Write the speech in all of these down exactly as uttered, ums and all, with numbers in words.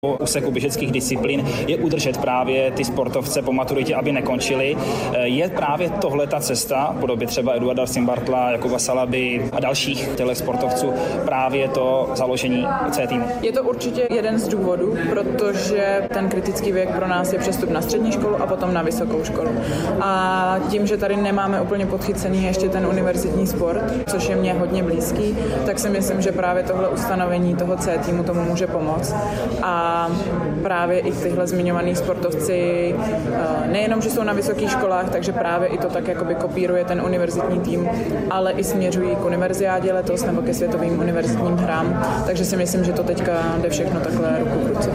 úseku běžeckých disciplín je udržet právě ty sportovce po maturitě, aby nekončili. Je právě tohle ta cesta, v podobě třeba Eduarda Simbartla, Jakuba Salaby a dalších těchto sportovců, právě to založení C týmu? Je to určitě jeden z důvodů, protože ten kritický věk pro nás je přestup na střední školu a potom na vysokou školu. A tím, že tady nemáme úplně podchycený ještě ten univerzitní sport, což je mě hodně blízký, tak si myslím, že právě tohle ustanovení toho C týmu tomu může pomoct. A právě i tyhle zmiňovaný sportovci nejenom, že jsou na vysokých školách, takže právě i to tak jakoby kopíruje ten univerzitní tým, ale i směřují k univerziádě letos nebo ke světovým univerzitním hrám, takže si myslím, že to teďka jde všechno takhle ruku v ruce.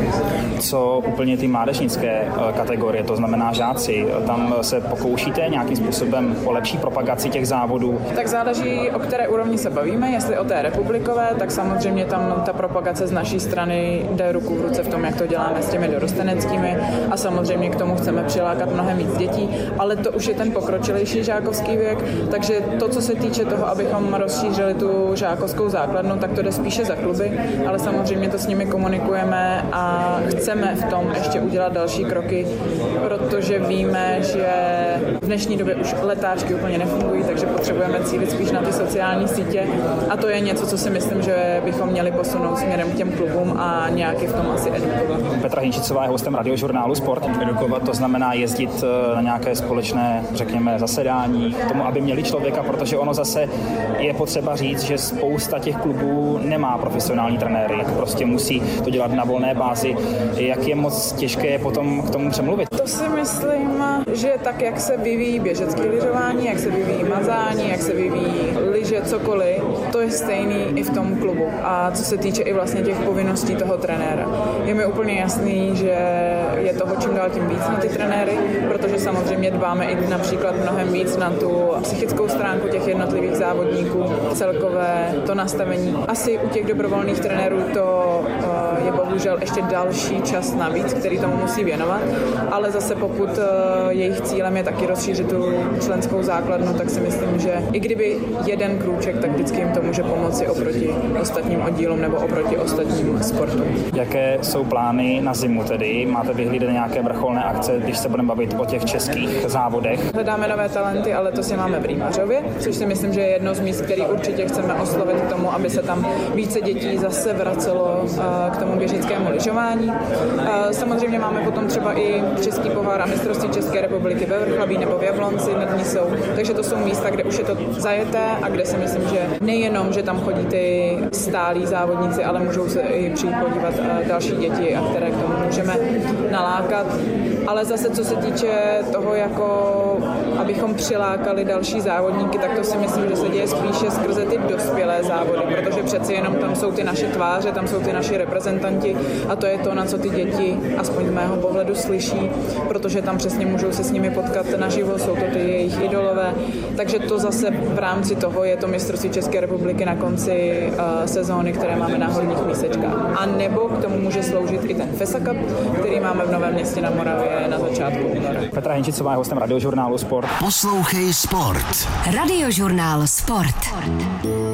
Co úplně ty mládežnické kategorie, to znamená žáci, tam se pokoušíte nějakým způsobem o lepší propagaci těch závodů? Tak záleží, o které úrovni se bavíme, jestli o té republikové, tak samozřejmě tam ta propagace z naší strany jde ruku v ruce v tom, jak to děláme s těmi dorosteneckými a samozřejmě k tomu chceme přilákat mnohem víc dětí, ale to už je ten pokročilejší žákovský věk, takže to, co se týče toho, abychom rozšířili tu žákovskou základnu, tak to jde spíše za kluby, ale samozřejmě to s nimi komunikujeme a chceme v tom ještě udělat další kroky, protože víme, že v dnešní době už letáčky úplně nefungují, takže potřebujeme cílit spíš na ty sociální sítě a to je něco, co si myslím, že bychom měli posunout směrem k těm klubům a nějaký v tom asi edukovat. Petra Hinčicová je hostem radiožurnálu Sport. Edukovat to znamená jezdit na nějaké společné, řekněme, zasedání k tomu, aby měli člověka, protože ono zase je potřeba říct, že spousta těch klubů nemá profesionální trenéry, jak prostě musí to dělat na volné bázi. Jak je moc těžké potom k tomu přemluvit? To si myslím, že tak, jak se vyvíjí běžecké lyžování, jak se vyvíjí mazání, jak se vyvíjí lyže, cokoliv, to je stejný i v tom klubu. A co se týče i vlastně těch povinností toho trenéra. Je mi úplně jasný, že je toho čím dál tím víc na ty trenéry, protože samozřejmě dbáme i například mnohem víc na tu psychickou stránku těch jednotlivých závodníků, celkové to nastavení. Asi u těch dobrovolných trenérů to je bohužel ještě další čas navíc, který tomu musí věnovat, ale zase pokud jejich cílem je taky rozšířit tu členskou základnu, tak si myslím, že i kdyby jeden krůček, tak vždycky jim to může pomoci oproti ostatním oddílům nebo oproti ostatním sportům. Jaké jsou plány na zimu tedy? Máte vyhlídnout nějaké vrcholné akce, když se budeme bavit o těch českých závodech? Hledáme nové talenty, ale to si máme v Rýmařově, což si myslím, že je jedno z míst, který určitě chceme oslovit k tomu, aby se tam více dětí zase vracelo k tomu běžeckému lyžování. Samozřejmě máme potom třeba i český pohár a mistrovství České republiky ve Vrchlabí nebo v Jablonci nad Nisou. Takže to jsou místa, kde už je to zajeté a kde si myslím, že nejenom, že tam chodí ty stálí závodníci, ale můžou se i přijít podívat další děti, a které k tomu můžeme nalákat. Ale zase, co se týče toho, jako abychom přilákali další závodníky, tak to si myslím, že se děje spíše skrze ty dospělé závody, protože přeci jenom tam jsou ty naše tváře, tam jsou ty naši reprezentanti a to je to, na co ty děti, aspoň z mého pohledu, slyší, protože tam přesně můžou se s nimi potkat naživo, jsou to ty jejich idolové. Takže to zase v rámci toho je to mistrovství České republiky na konci uh, sezóny, které máme na Horních Mísečkách. A nebo k tomu může sloužit i ten FESA Cup, který máme v Novém Městě na Moravě na začátku února. Petra Hinčicová je hostem radiožurnálu Sport. Poslouchej Sport. Radiožurnál Sport.